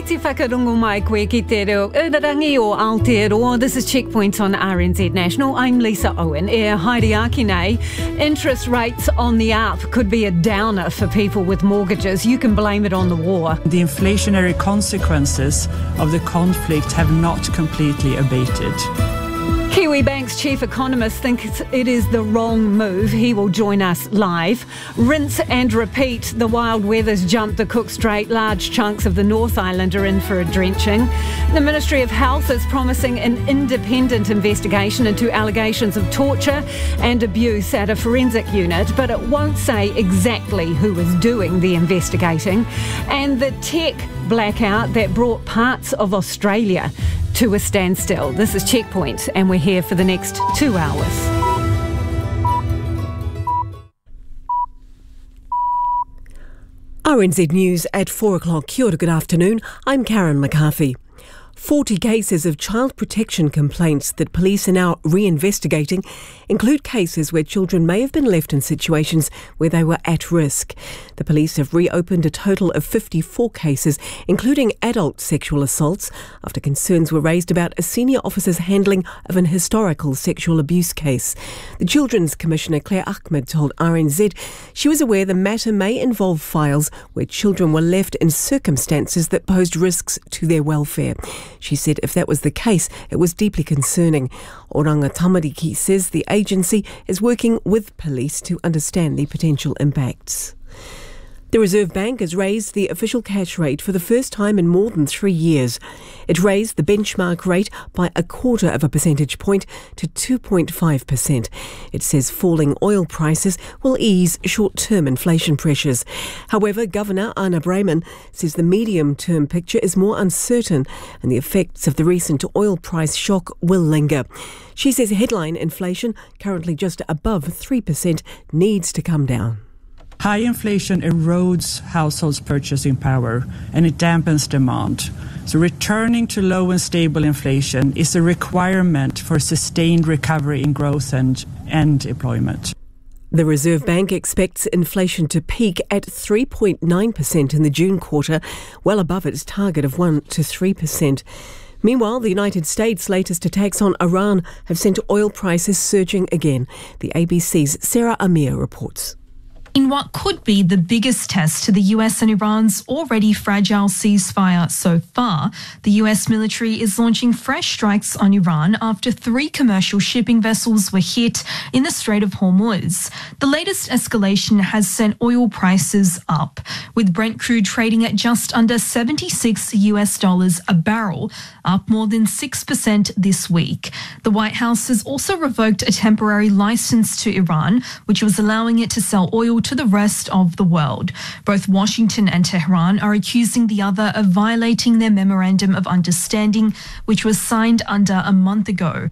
Iti whakarungo mai koe ki te reo Irarangi o Aotearoa. This is Checkpoint on RNZ National. I'm Lisa Owen. Haere ake nei. Interest rates on the up could be a downer for people with mortgages. You can blame it on the war. The inflationary consequences of the conflict have not completely abated. Kiwibank's chief economist thinks it is the wrong move. He will join us live. Rinse and repeat. The wild weather's jumped the Cook Strait. Large chunks of the North Island are in for a drenching. The Ministry of Health is promising an independent investigation into allegations of torture and abuse at a forensic unit, but it won't say exactly who is doing the investigating. And the tech blackout that brought parts of Australia to a standstill. This is Checkpoint, and we're here for the next 2 hours. RNZ News at 4 o'clock. Kia ora, good afternoon. I'm Karen McCarthy. 40 cases of child protection complaints that police are now reinvestigating include cases where children may have been left in situations where they were at risk. The police have reopened a total of 54 cases, including adult sexual assaults, after concerns were raised about a senior officer's handling of an historical sexual abuse case. The Children's Commissioner Claire Ahmed told RNZ she was aware the matter may involve files where children were left in circumstances that posed risks to their welfare. She said if that was the case, it was deeply concerning. Oranga Tamariki says the agency is working with police to understand the potential impacts. The Reserve Bank has raised the official cash rate for the first time in more than 3 years. It raised the benchmark rate by 0.25 percentage point to 2.5%. It says falling oil prices will ease short-term inflation pressures. However, Governor Anna Brayman says the medium-term picture is more uncertain and the effects of the recent oil price shock will linger. She says headline inflation, currently just above 3%, needs to come down. High inflation erodes households' purchasing power and it dampens demand. So returning to low and stable inflation is a requirement for sustained recovery in growth and employment. The Reserve Bank expects inflation to peak at 3.9% in the June quarter, well above its target of 1 to 3%. Meanwhile, the United States' latest attacks on Iran have sent oil prices surging again. The ABC's Sarah Amir reports. In what could be the biggest test to the US and Iran's already fragile ceasefire so far, the US military is launching fresh strikes on Iran after 3 commercial shipping vessels were hit in the Strait of Hormuz. The latest escalation has sent oil prices up, with Brent crude trading at just under $76 a barrel, up more than 6% this week. The White House has also revoked a temporary license to Iran, which was allowing it to sell oil to the rest of the world. Both Washington and Tehran are accusing the other of violating their memorandum of understanding, which was signed under a month ago.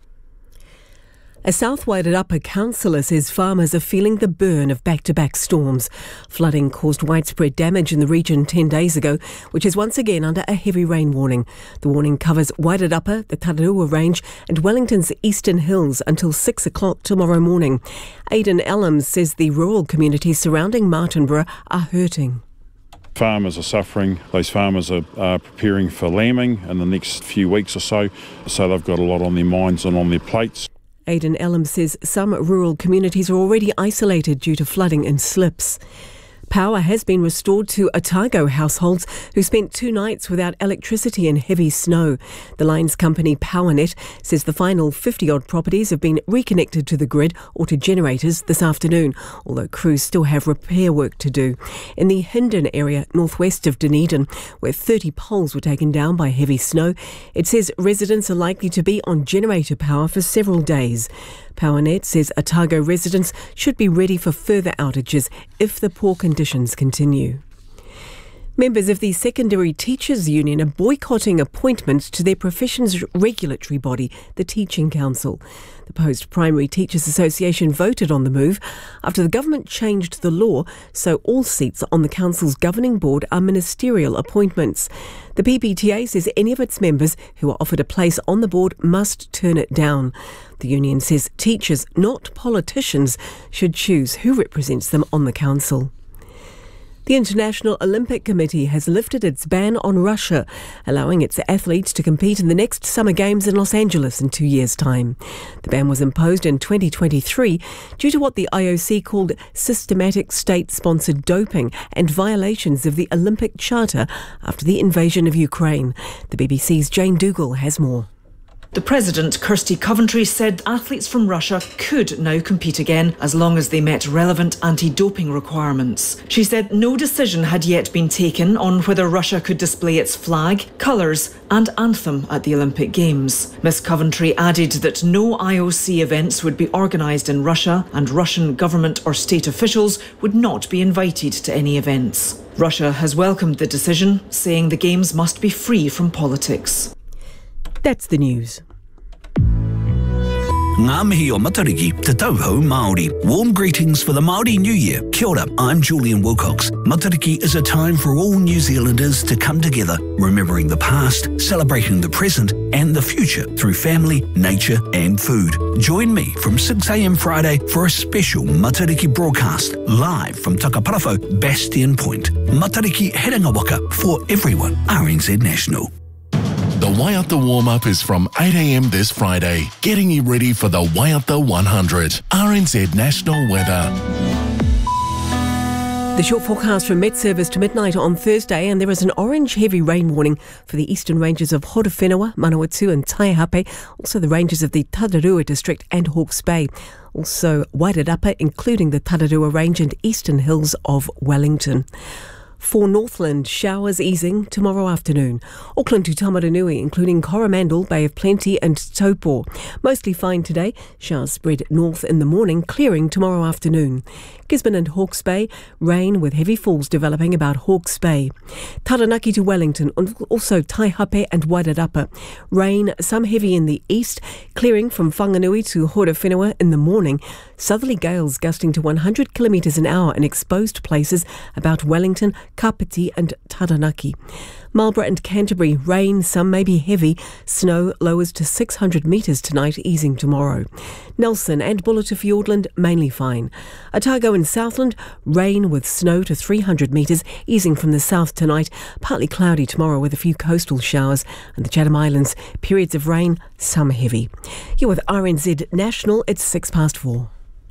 A South Wairarapa councillor says farmers are feeling the burn of back-to-back storms. Flooding caused widespread damage in the region 10 days ago, which is once again under a heavy rain warning. The warning covers Wairarapa, the Tararua Range and Wellington's Eastern Hills until 6 o'clock tomorrow morning. Aidan Ellams says the rural communities surrounding Martinborough are hurting. Farmers are suffering. Those farmers are preparing for lambing in the next few weeks or so they've got a lot on their minds and on their plates. Aidan Ellams says some rural communities are already isolated due to flooding and slips. Power has been restored to Otago households who spent 2 nights without electricity and heavy snow. The lines company PowerNet says the final 50-odd properties have been reconnected to the grid or to generators this afternoon, although crews still have repair work to do. In the Hindon area, northwest of Dunedin, where 30 poles were taken down by heavy snow, it says residents are likely to be on generator power for several days. PowerNet says Otago residents should be ready for further outages if the poor conditions continue. Members of the Secondary Teachers Union are boycotting appointments to their profession's regulatory body, the Teaching Council. The Post-Primary Teachers Association voted on the move after the government changed the law so all seats on the council's governing board are ministerial appointments. The PPTA says any of its members who are offered a place on the board must turn it down. The union says teachers, not politicians, should choose who represents them on the council. The International Olympic Committee has lifted its ban on Russia, allowing its athletes to compete in the next Summer Games in Los Angeles in 2 years' time. The ban was imposed in 2023 due to what the IOC called systematic state-sponsored doping and violations of the Olympic Charter after the invasion of Ukraine. The BBC's Jane Dougal has more. The President, Kirsty Coventry, said athletes from Russia could now compete again as long as they met relevant anti-doping requirements. She said no decision had yet been taken on whether Russia could display its flag, colours and anthem at the Olympic Games. Ms Coventry added that no IOC events would be organised in Russia and Russian government or state officials would not be invited to any events. Russia has welcomed the decision, saying the Games must be free from politics. That's the news. Ngā mihi o Matariki, te tauhou Māori. Warm greetings for the Māori New Year. Kia ora, I'm Julian Wilcox. Matariki is a time for all New Zealanders to come together, remembering the past, celebrating the present and the future through family, nature and food. Join me from 6 a.m. Friday for a special Matariki broadcast, live from Takaparafo, Bastion Point. Matariki Heranga Waka for everyone. RNZ National. The Waiata warm-up is from 8 a.m. this Friday, getting you ready for the Waiata 100. RNZ National Weather. The short forecast from Met Service to midnight on Thursday, and there is an orange heavy rain warning for the eastern ranges of Horowhenua, Manawatu and Taihape, also the ranges of the Tararua district and Hawke's Bay. Also Wairarapa, including the Tararua range and eastern hills of Wellington. For Northland, showers easing tomorrow afternoon. Auckland to Tamaranui, including Coromandel, Bay of Plenty and Taupo. Mostly fine today. Showers spread north in the morning, clearing tomorrow afternoon. Gisborne and Hawke's Bay, rain with heavy falls developing about Hawke's Bay. Taranaki to Wellington, also Taihape and Wairarapa. Rain, some heavy in the east, clearing from Whanganui to Horowhenua in the morning. Southerly gales gusting to 100 kilometres an hour in exposed places about Wellington, Kapiti and Taranaki. Marlborough and Canterbury, rain, some may be heavy. Snow lowers to 600 metres tonight, easing tomorrow. Nelson and Buller to Fiordland, mainly fine. Otago and Southland, rain with snow to 300 metres, easing from the south tonight. Partly cloudy tomorrow with a few coastal showers. And the Chatham Islands, periods of rain, some heavy. Here with RNZ National, it's 4:06.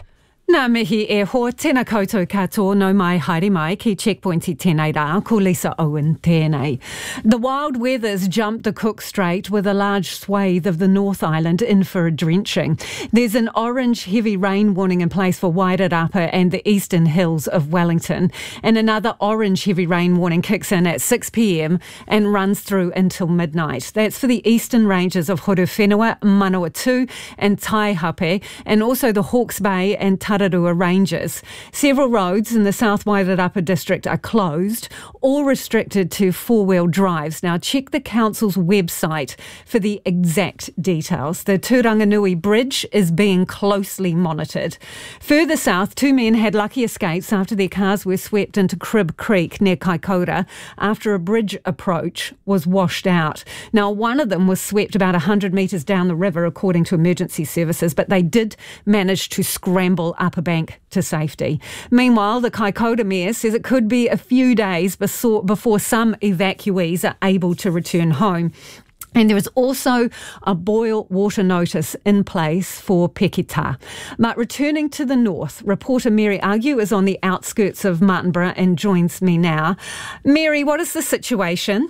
Nā mihi e hoa, tēnā koutou katoa no mai haere mai ki Checkpoint I tēnei rā, ko Lisa Owen tēnei. The wild weathers jumped the Cook Strait with a large swathe of the North Island in for a drenching. There's an orange heavy rain warning in place for Wairarapa and the eastern hills of Wellington, and another orange heavy rain warning kicks in at 6 p.m. and runs through until midnight. That's for the eastern ranges of Horowhenua, Manawatu and Taihape, and also the Hawke's Bay and Tararua ranges. Several roads in the South Wairarapa district are closed, all restricted to four-wheel drives. Now check the council's website for the exact details. The Turanganui Bridge is being closely monitored. Further south, two men had lucky escapes after their cars were swept into Crib Creek near Kaikoura after a bridge approach was washed out. Now one of them was swept about 100 metres down the river according to emergency services, but they did manage to scramble up a bank to safety. Meanwhile, the Kaikoura Mayor says it could be a few days before some evacuees are able to return home. And there is also a boil water notice in place for Peketa. But returning to the north, reporter Mary Agu is on the outskirts of Martinborough and joins me now. Mary, what is the situation?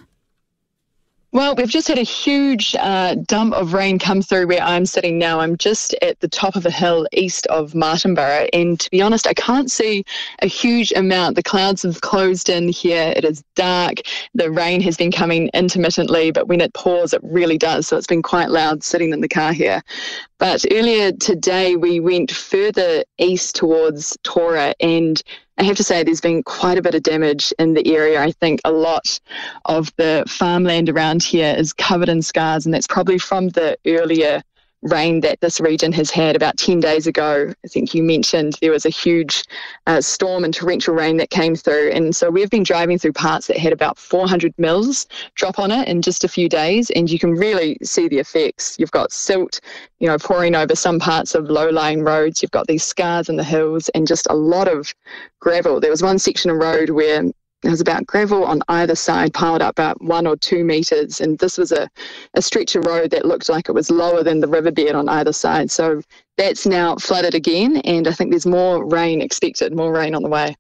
Well, we've just had a huge dump of rain come through where I'm sitting now. I'm just at the top of a hill east of Martinborough, and to be honest, I can't see a huge amount. The clouds have closed in here. It is dark. The rain has been coming intermittently, but when it pours, it really does. So it's been quite loud sitting in the car here. But earlier today, we went further east towards Tora, and I have to say there's been quite a bit of damage in the area. I think a lot of the farmland around here is covered in scars, and that's probably from the earlier rain that this region has had. About 10 days ago, I think you mentioned there was a huge storm and torrential rain that came through. And so we've been driving through parts that had about 400 mils drop on it in just a few days. And you can really see the effects. You've got silt, pouring over some parts of low-lying roads. You've got these scars in the hills and just a lot of gravel. There was one section of road where there was about gravel on either side piled up about 1 or 2 metres, and this was a stretch of road that looked like it was lower than the riverbed on either side. So that's now flooded again, and I think there's more rain expected, more rain on the way.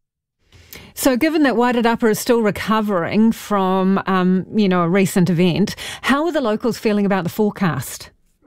So given that Wairarapa is still recovering from, a recent event, how are the locals feeling about the forecast?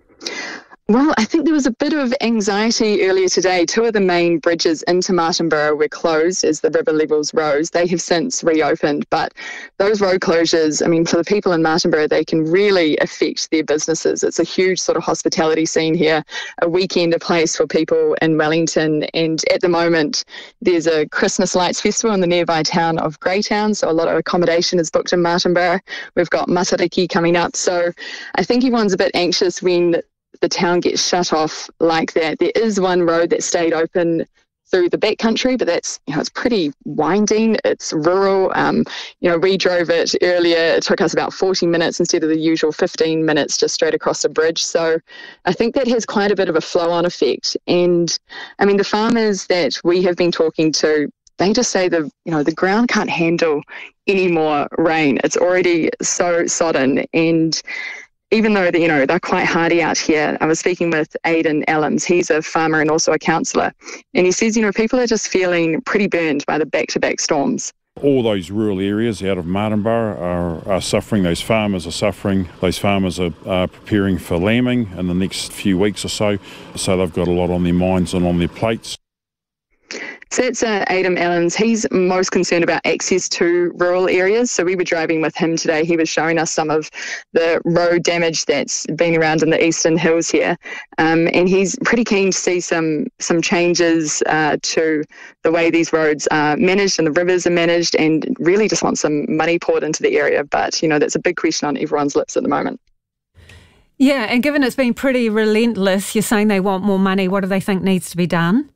Well, I think there was a bit of anxiety earlier today. 2 of the main bridges into Martinborough were closed as the river levels rose. They have since reopened, but those road closures, for the people in Martinborough, they can really affect their businesses. It's a huge sort of hospitality scene here, a weekend, a place for people in Wellington. And at the moment, there's a Christmas Lights Festival in the nearby town of Greytown, so a lot of accommodation is booked in Martinborough. We've got Matariki coming up. So I think everyone's a bit anxious when the town gets shut off like that. There is one road that stayed open through the backcountry, but that's, it's pretty winding. It's rural. We drove it earlier. It took us about 40 minutes instead of the usual 15 minutes just straight across the bridge. So I think that has quite a bit of a flow-on effect. And the farmers that we have been talking to, they just say the ground can't handle any more rain. It's already so sodden, and even though they're quite hardy out here. I was speaking with Aidan Allens. He's a farmer and also a councillor, and he says people are just feeling pretty burned by the back-to-back storms. All those rural areas out of Martinborough are suffering. Those farmers are suffering. Those farmers are preparing for lambing in the next few weeks or so. So they've got a lot on their minds and on their plates. So that's Aidan Allens. He's most concerned about access to rural areas. So we were driving with him today. He was showing us some of the road damage that's been around in the eastern hills here. And he's pretty keen to see some changes to the way these roads are managed and the rivers are managed, and really just wants some money poured into the area. But, that's a big question on everyone's lips at the moment. Yeah, and given it's been pretty relentless, you're saying they want more money. What do they think needs to be done?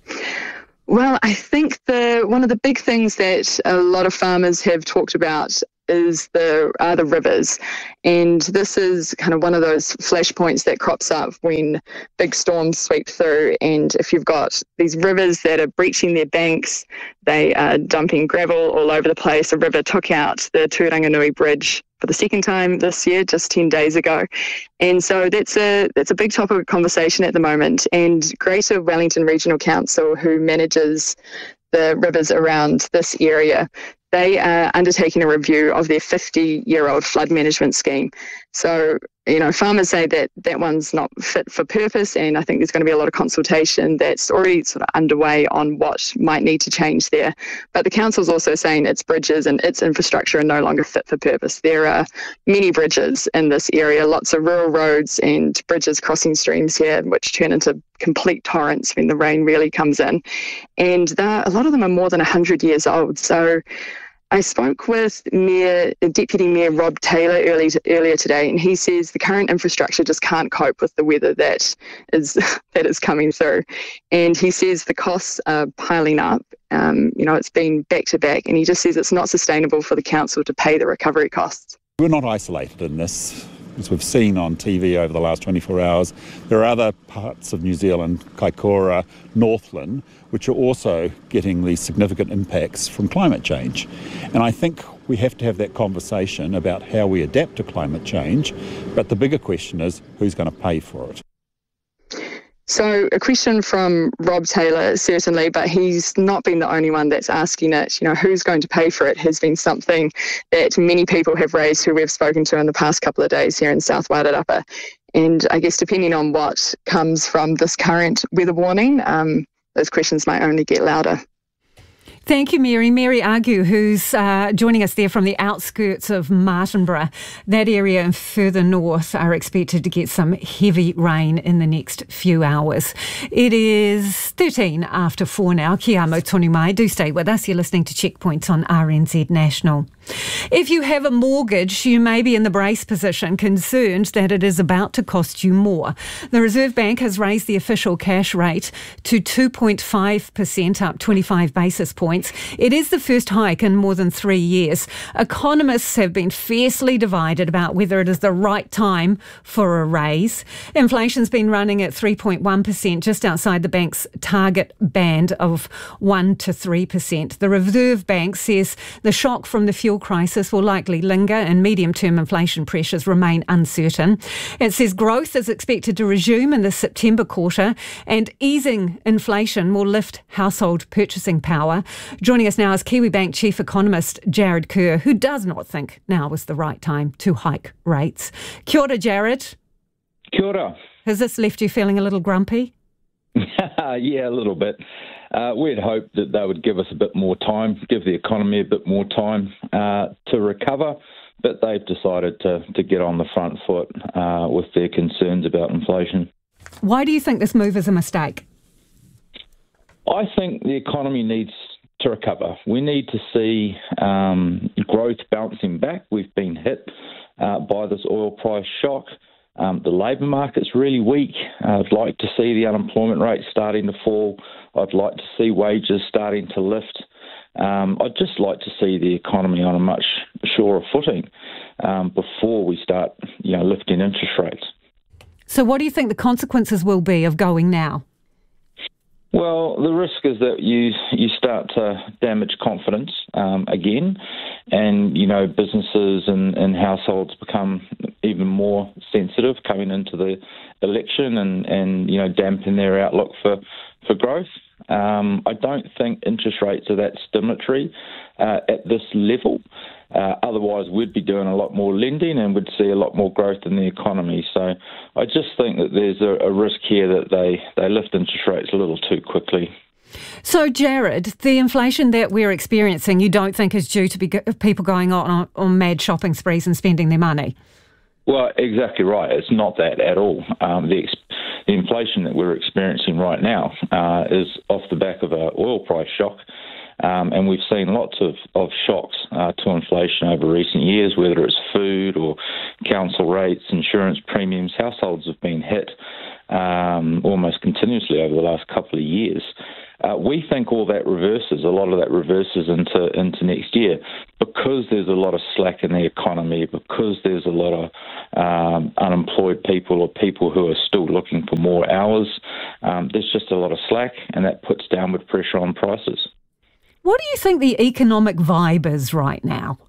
Well, I think one of the big things that a lot of farmers have talked about is the rivers. And this is kind of one of those flashpoints that crops up when big storms sweep through. And if you've got these rivers that are breaching their banks, they are dumping gravel all over the place. A river took out the Turanganui Bridge for the second time this year, just 10 days ago. And so that's a big topic of conversation at the moment. And Greater Wellington Regional Council, who manages the rivers around this area, they are undertaking a review of their 50-year-old flood management scheme. So, farmers say that one's not fit for purpose, and I think there's going to be a lot of consultation that's already sort of underway on what might need to change there. But the council's also saying its bridges and its infrastructure are no longer fit for purpose. There are many bridges in this area, lots of rural roads and bridges crossing streams here, which turn into complete torrents when the rain really comes in. And a lot of them are more than 100 years old. So I spoke with Deputy Mayor Rob Taylor earlier today, and he says the current infrastructure just can't cope with the weather that is coming through. And he says the costs are piling up. It's been back to back, and he just says it's not sustainable for the council to pay the recovery costs. We're not isolated in this. As we've seen on TV over the last 24 hours, there are other parts of New Zealand, Kaikoura, Northland, which are also getting these significant impacts from climate change. And I think we have to have that conversation about how we adapt to climate change, but the bigger question is who's going to pay for it. So a question from Rob Taylor, certainly, but he's not been the only one that's asking it. Who's going to pay for it has been something that many people have raised who we've spoken to in the past couple of days here in South Wairarapa. And I guess depending on what comes from this current weather warning, those questions might only get louder. Thank you, Mary. Mary Agu, who's joining us there from the outskirts of Martinborough. That area and further north are expected to get some heavy rain in the next few hours. It is 13 after 4 now. Kia amo tonu mai. Do stay with us. You're listening to Checkpoint on RNZ National. If you have a mortgage, you may be in the brace position, concerned that it is about to cost you more. The Reserve Bank has raised the official cash rate to 2.5%, up 25 basis points. It is the first hike in more than 3 years. Economists have been fiercely divided about whether it is the right time for a raise. Inflation's been running at 3.1%, just outside the bank's target band of 1 to 3%. The Reserve Bank says the shock from the fuel crisis will likely linger and medium-term inflation pressures remain uncertain. It says growth is expected to resume in the September quarter and easing inflation will lift household purchasing power. Joining us now is Kiwibank Chief Economist Jarrod Kerr, who does not think now is the right time to hike rates. Kia ora, Jarrod. Kia ora. Has this left you feeling a little grumpy? Yeah, a little bit. We'd hoped that they would give us a bit more time, give the economy a bit more time to recover, but they've decided to get on the front foot with their concerns about inflation. Why do you think this move is a mistake? I think the economy needs to recover. We need to see growth bouncing back. We've been hit by this oil price shock. The labour market's really weak. I'd like to see the unemployment rate starting to fall. I'd like to see wages starting to lift. I'd just like to see the economy on a much surer footing before we start, lifting interest rates. So what do you think the consequences will be of going now? Well, the risk is that you start to damage confidence again, and businesses and households become even more sensitive coming into the election, and dampen their outlook for growth. I don't think interest rates are that stimulatory at this level. Otherwise, we'd be doing a lot more lending and would see a lot more growth in the economy. So I just think that there's a risk here that they lift interest rates a little too quickly. So, Jarrod, the inflation that we're experiencing, you don't think is due to people going on mad shopping sprees and spending their money? Well, exactly right. It's not that at all. The inflation that we're experiencing right now is off the back of an oil price shock. And we've seen lots of shocks to inflation over recent years, whether it's food or council rates, insurance premiums. Households have been hit almost continuously over the last couple of years. We think all that reverses, a lot of that reverses into next year, because there's a lot of slack in the economy, because there's a lot of unemployed people or people who are still looking for more hours. There's just a lot of slack, and that puts downward pressure on prices. What do you think the economic vibe is right now?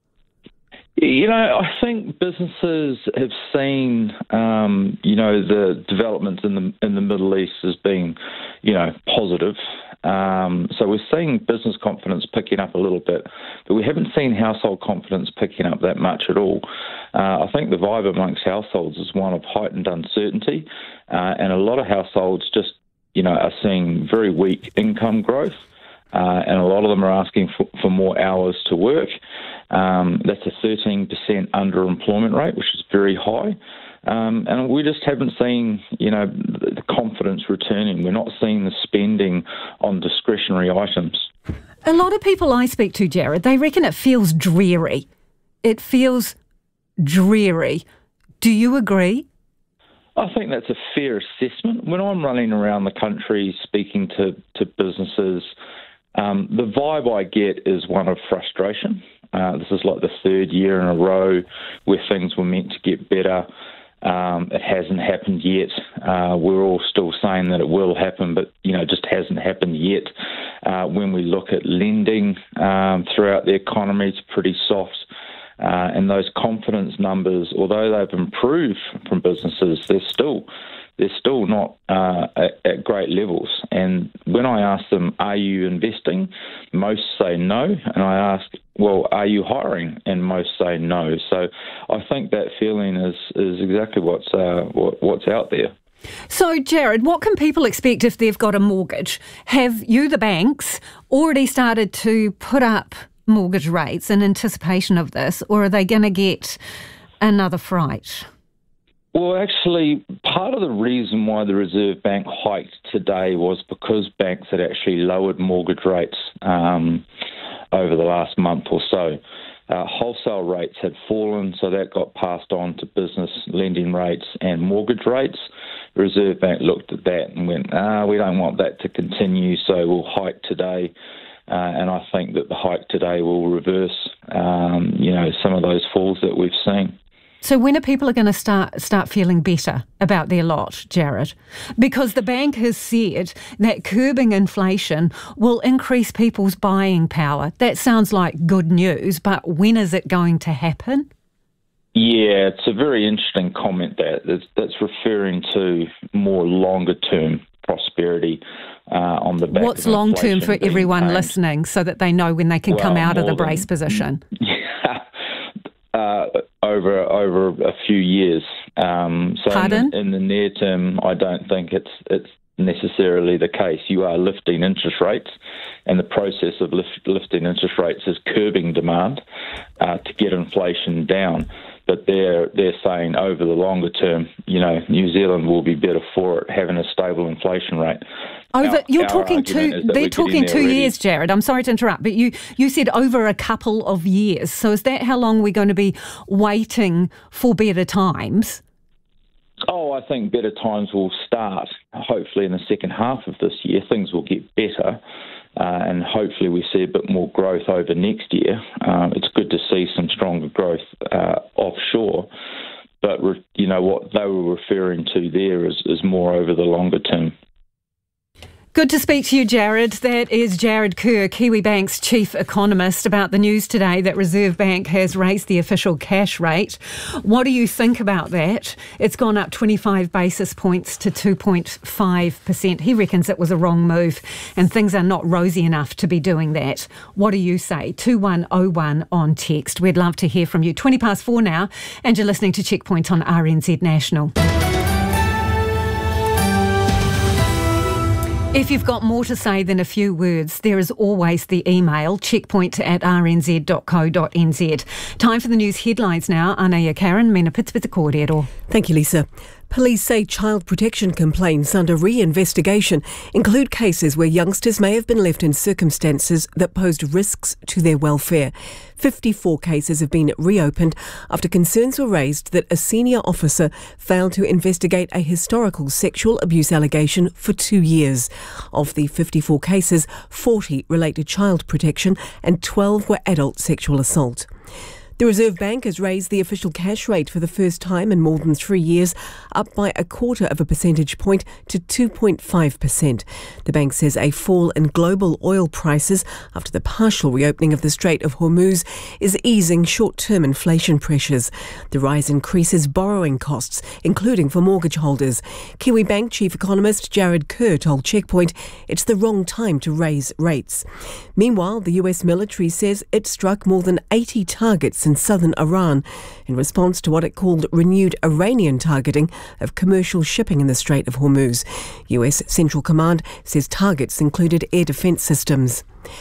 I think businesses have seen, the developments in the Middle East as being, positive. So we're seeing business confidence picking up a little bit, but we haven't seen household confidence picking up that much at all. I think the vibe amongst households is one of heightened uncertainty, and a lot of households just, are seeing very weak income growth. And a lot of them are asking for more hours to work. That's a 13% underemployment rate, which is very high. And we just haven't seen, the confidence returning. We're not seeing the spending on discretionary items. A lot of people I speak to, Jarrod, they reckon it feels dreary. It feels dreary. Do you agree? I think that's a fair assessment. When I'm running around the country speaking to businesses, the vibe I get is one of frustration. This is like the third year in a row where things were meant to get better. It hasn't happened yet. We're all still saying that it will happen, but, just hasn't happened yet. When we look at lending throughout the economy, it's pretty soft. And those confidence numbers, although they've improved from businesses, they're still not at great levels. And when I ask them, are you investing? Most say no. And I ask, well, are you hiring? And most say no. So I think that feeling is exactly what's out there. So, Jarrod, what can people expect if they've got a mortgage? Have you, the banks, already started to put up mortgage rates in anticipation of this, or are they going to get another fright? Well, actually, part of the reason why the Reserve Bank hiked today was because banks had actually lowered mortgage rates over the last month or so. Wholesale rates had fallen, so that got passed on to business lending rates and mortgage rates. The Reserve Bank looked at that and went, we don't want that to continue, so we'll hike today. And I think that the hike today will reverse, some of those falls that we've seen. So when are people going to start feeling better about their lot, Jared? Because the bank has said that curbing inflation will increase people's buying power. That sounds like good news, but when is it going to happen? Yeah, it's a very interesting comment that's referring to more longer-term prosperity on the back What's of long-term for everyone tamed. Listening so that they know when they can come out of the brace position? Over a few years. Pardon? In the near term, I don't think it's necessarily the case. You are lifting interest rates, and the process of lifting interest rates is curbing demand to get inflation down. But they're saying over the longer term, New Zealand will be better for it, having a stable inflation rate. They're talking 2 years, Jared. I'm sorry to interrupt, but you said over a couple of years. So is that how long we're going to be waiting for better times? Oh, I think better times will start, hopefully in the second half of this year. Things will get better, and hopefully we see a bit more growth over next year. It's good to see some stronger growth offshore, but what they were referring to there is more over the longer term. Good to speak to you, Jared. That is Jared Kerr, Kiwibank's chief economist, about the news today that Reserve Bank has raised the official cash rate. What do you think about that? It's gone up 25 basis points to 2.5%. He reckons it was a wrong move and things are not rosy enough to be doing that. What do you say? 2101 on text. We'd love to hear from you. 4:20 now, and you're listening to Checkpoint on RNZ National. If you've got more to say than a few words, there is always the email, checkpoint@rnz.co.nz. Time for the news headlines now. Anaya Karen, Mena Pitspita Kōrero. Thank you, Lisa. Police say child protection complaints under re-investigation include cases where youngsters may have been left in circumstances that posed risks to their welfare. 54 cases have been reopened after concerns were raised that a senior officer failed to investigate a historical sexual abuse allegation for 2 years. Of the 54 cases, 40 relate to child protection and 12 were adult sexual assault. The Reserve Bank has raised the official cash rate for the first time in more than 3 years, up by 0.25 percentage point to 2.5%. The bank says a fall in global oil prices after the partial reopening of the Strait of Hormuz is easing short-term inflation pressures. The rise increases borrowing costs, including for mortgage holders. Kiwibank chief economist Jared Kerr told Checkpoint it's the wrong time to raise rates. Meanwhile, the US military says it struck more than 80 targets in southern Iran in response to what it called renewed Iranian targeting of commercial shipping in the Strait of Hormuz. US Central Command says targets included air defence systems.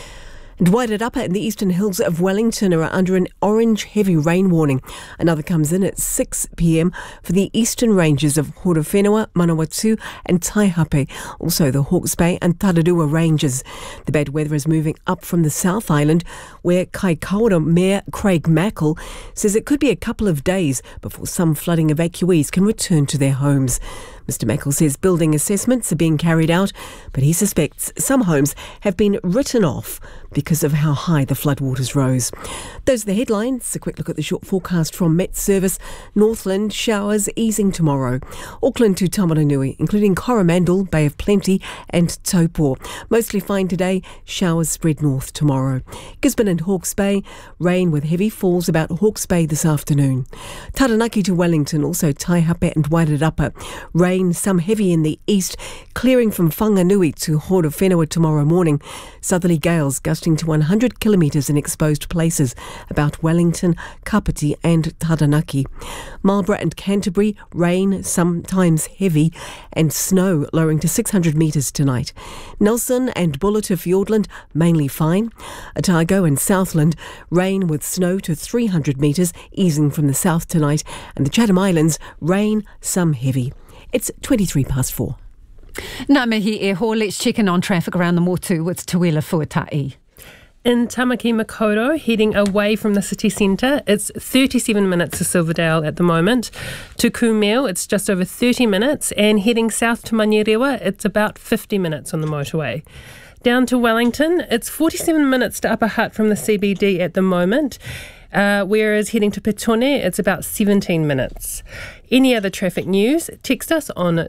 And Wairarapa in the eastern hills of Wellington are under an orange heavy rain warning. Another comes in at 6 p.m. for the eastern ranges of Horowhenua, Manawatu and Taihape, also the Hawke's Bay and Tararua ranges. The bad weather is moving up from the South Island, where Kaikoura Mayor Craig Mackle says it could be a couple of days before some flooding evacuees can return to their homes. Mr. Mackle says building assessments are being carried out, but he suspects some homes have been written off because of how high the floodwaters rose. Those are the headlines. A quick look at the short forecast from Met Service. Northland, showers easing tomorrow. Auckland to Tamaranui, including Coromandel, Bay of Plenty and Taupō. Mostly fine today, showers spread north tomorrow. Gisborne and Hawke's Bay, rain with heavy falls about Hawke's Bay this afternoon. Taranaki to Wellington, also Taihape and Wairarapa. Rain, some heavy in the east, clearing from Whanganui to Horowhenua tomorrow morning. Southerly gales gusting to 100 kilometres in exposed places about Wellington, Kapiti and Taranaki. Marlborough and Canterbury, rain, sometimes heavy, and snow lowering to 600 metres tonight. Nelson and Buller to Fiordland, mainly fine. Otago and Southland, rain with snow to 300 metres, easing from the south tonight. And the Chatham Islands, rain, some heavy. It's 4:23. Ngā mihi e ho, let's check in on traffic around the Motu with Tuela Fuatai. In Tamaki Makaurau, heading away from the city centre, it's 37 minutes to Silverdale at the moment. To Kumeu, it's just over 30 minutes, and heading south to Manurewa, it's about 50 minutes on the motorway. Down to Wellington, it's 47 minutes to Upper Hutt from the CBD at the moment, whereas heading to Petone, it's about 17 minutes. Any other traffic news, text us on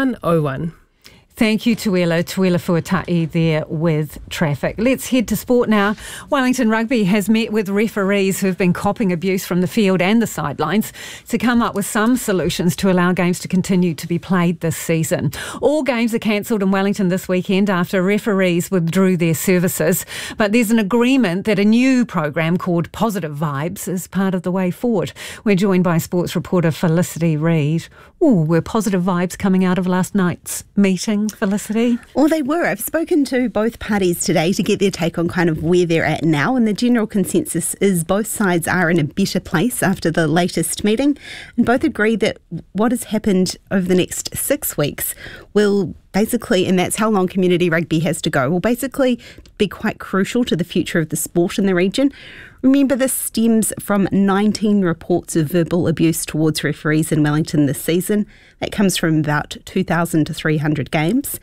2101. Thank you, Tuela Fuatai there with traffic. Let's head to sport now. Wellington Rugby has met with referees who've been copping abuse from the field and the sidelines to come up with some solutions to allow games to continue to be played this season. All games are cancelled in Wellington this weekend after referees withdrew their services, but there's an agreement that a new program called Positive Vibes is part of the way forward. We're joined by sports reporter Felicity Reid. Were positive vibes coming out of last night's meeting, Felicity? Well, they were. I've spoken to both parties today to get their take on kind of where they're at now, and the general consensus is both sides are in a better place after the latest meeting, and both agree that what has happened over the next 6 weeks will basically, and that's how long community rugby has to go, will basically be quite crucial to the future of the sport in the region. Remember, this stems from 19 reports of verbal abuse towards referees in Wellington this season. That comes from about 2,000 to 300 games.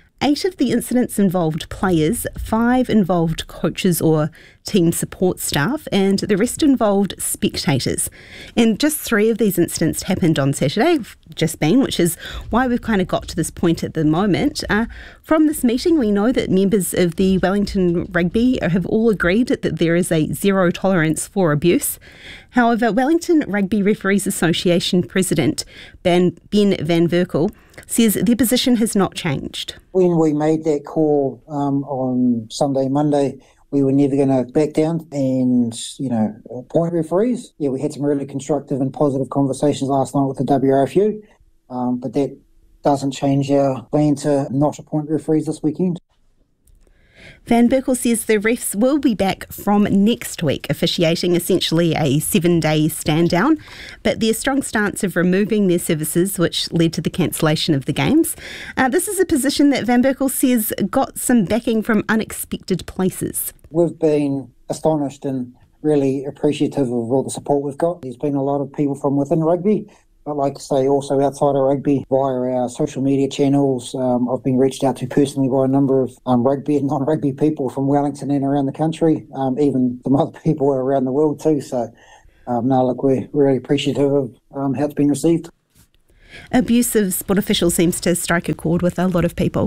8 of the incidents involved players, 5 involved coaches or team support staff, and the rest involved spectators. And just 3 of these incidents happened on Saturday, which is why we've kind of got to this point at the moment. From this meeting, we know that members of the Wellington Rugby have all agreed that there is a zero tolerance for abuse. However, Wellington Rugby Referees Association President Ben van Verkel says their position has not changed. When we made that call on Sunday, Monday, we were never going to back down and, appoint referees. Yeah, we had some really constructive and positive conversations last night with the WRFU, but that doesn't change our plan to not appoint referees this weekend. Van Berkel says the refs will be back from next week, officiating essentially a 7-day stand down, but their strong stance of removing their services, which led to the cancellation of the games. This is a position that Van Berkel says got some backing from unexpected places. We've been astonished and really appreciative of all the support we've got. There's been a lot of people from within rugby, but like I say, also outside of rugby, via our social media channels. I've been reached out to personally by a number of rugby and non-rugby people from Wellington and around the country, even some other people around the world too. So, we're really appreciative of how it's been received. Abusive sport officials seems to strike a chord with a lot of people.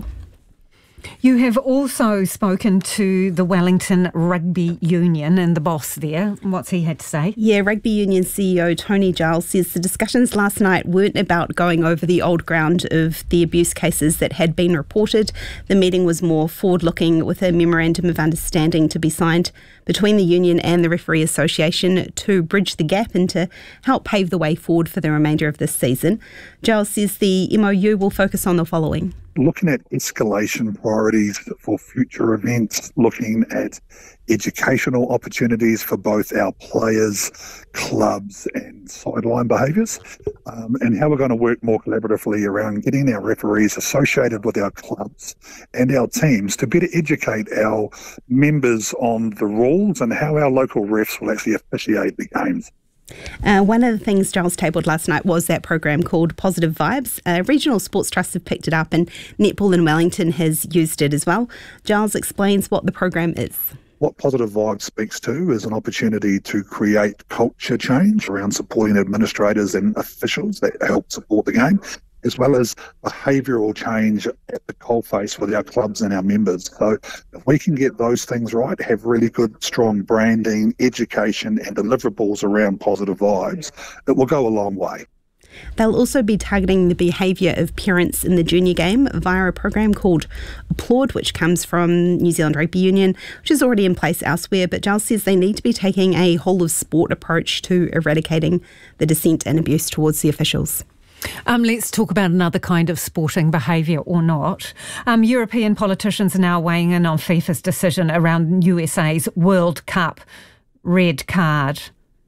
You have also spoken to the Wellington Rugby Union and the boss there. What's he had to say? Yeah, Rugby Union CEO Tony Giles says the discussions last night weren't about going over the old ground of the abuse cases that had been reported. The meeting was more forward-looking, with a memorandum of understanding to be signed between the union and the Referee Association to bridge the gap and to help pave the way forward for the remainder of this season. Giles says the MOU will focus on the following. Looking at escalation priorities for future events, looking at educational opportunities for both our players, clubs and sideline behaviours, and how we're going to work more collaboratively around getting our referees associated with our clubs and our teams to better educate our members on the rules and how our local refs will actually officiate the games. One of the things Giles tabled last night was that program called Positive Vibes. Regional sports trusts have picked it up and Netball in Wellington has used it as well. Giles explains what the program is. What Positive Vibes speaks to is an opportunity to create culture change around supporting administrators and officials that help support the game, as well as behavioural change at the coalface with our clubs and our members. So if we can get those things right, have really good, strong branding, education and deliverables around positive vibes, it will go a long way. They'll also be targeting the behaviour of parents in the junior game via a program called Applaud, which comes from New Zealand Rugby Union, which is already in place elsewhere. But Giles says they need to be taking a whole-of-sport approach to eradicating the dissent and abuse towards the officials. Let's talk about another kind of sporting behaviour or not. European politicians are now weighing in on FIFA's decision around USA's World Cup red card.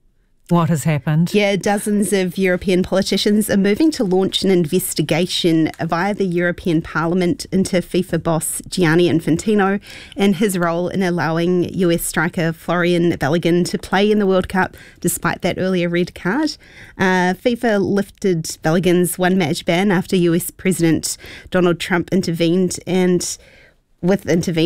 What has happened? Yeah, dozens of European politicians are moving to launch an investigation via the European Parliament into FIFA boss Gianni Infantino and his role in allowing US striker Florian Balogun to play in the World Cup despite that earlier red card. FIFA lifted Balogun's one-match ban after US President Donald Trump intervened with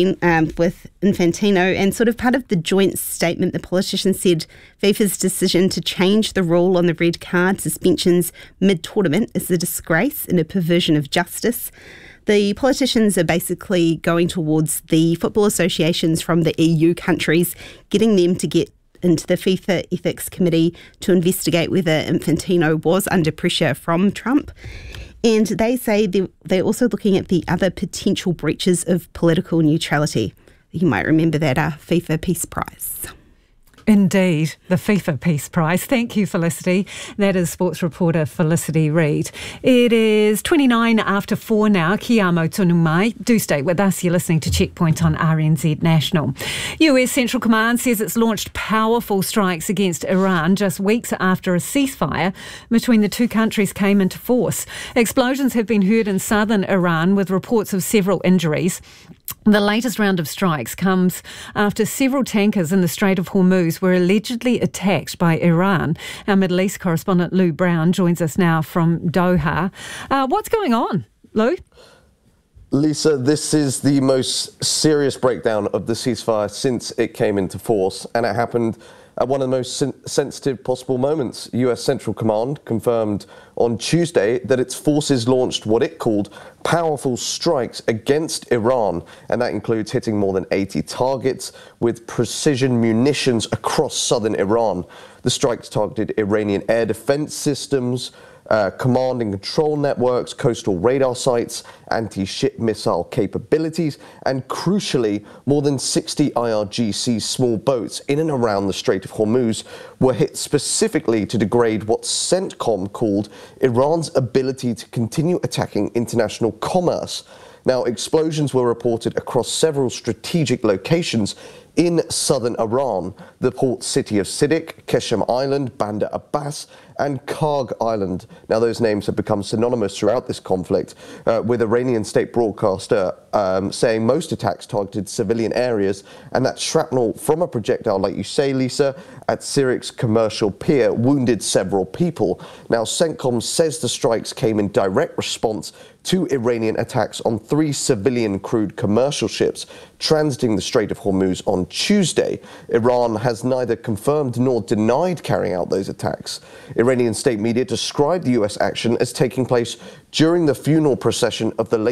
Infantino, and sort of part of the joint statement, the politician said FIFA's decision to change the rule on the red card suspensions mid-tournament is a disgrace and a perversion of justice. The politicians are basically going towards the football associations from the EU countries, getting them to get into the FIFA Ethics Committee to investigate whether Infantino was under pressure from Trump. And they say they're also looking at the other potential breaches of political neutrality. You might remember that FIFA Peace Prize. Indeed, the FIFA Peace Prize. Thank you, Felicity. That is sports reporter Felicity Reid. It is 29 after 4 now. Kia amo tonu mai. Do stay with us. You're listening to Checkpoint on RNZ National. US Central Command says it's launched powerful strikes against Iran just weeks after a ceasefire between the two countries came into force. Explosions have been heard in southern Iran with reports of several injuries. The latest round of strikes comes after several tankers in the Strait of Hormuz were allegedly attacked by Iran. Our Middle East correspondent Lou Brown joins us now from Doha. What's going on, Lou? Lisa, this is the most serious breakdown of the ceasefire since it came into force, and it happened at one of the most sensitive possible moments. US Central Command confirmed on Tuesday that its forces launched what it called powerful strikes against Iran, and that includes hitting more than 80 targets with precision munitions across southern Iran. The strikes targeted Iranian air defense systems, command and control networks, coastal radar sites, anti-ship missile capabilities, and crucially, more than 60 IRGC small boats in and around the Strait of Hormuz were hit specifically to degrade what CENTCOM called Iran's ability to continue attacking international commerce. Now, explosions were reported across several strategic locations in southern Iran, the port city of Siddiq, Keshem Island, Bandar Abbas, and Karg Island. Now, those names have become synonymous throughout this conflict, with Iranian state broadcaster saying most attacks targeted civilian areas, and that shrapnel from a projectile, like you say, Lisa, at Siddiq's commercial pier wounded several people. Now, CENTCOM says the strikes came in direct response to Iranian attacks on 3 civilian crewed commercial ships transiting the Strait of Hormuz on Tuesday. Iran has neither confirmed nor denied carrying out those attacks. Iranian state media described the US action as taking place during the funeral procession of the late